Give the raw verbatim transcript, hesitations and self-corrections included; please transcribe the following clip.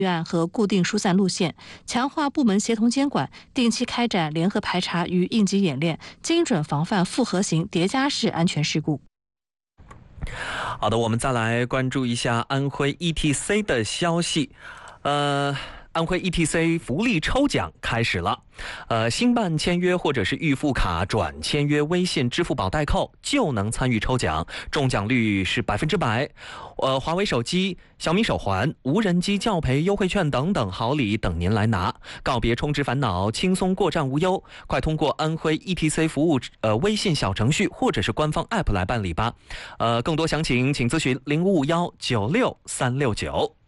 预案和固定疏散路线，强化部门协同监管，定期开展联合排查与应急演练，精准防范复合型叠加式安全事故。 好的，我们再来关注一下安徽 E T C 的消息。呃。安徽 E T C 福利抽奖开始了，呃，新办签约或者是预付卡转签约微信、支付宝代扣就能参与抽奖，中奖率是百分之百。呃，华为手机、小米手环、无人机教培优惠券等等好礼等您来拿，告别充值烦恼，轻松过账无忧。快通过安徽 E T C 服务呃微信小程序或者是官方 App 来办理吧。呃，更多详情请咨询零五五幺九六三六九。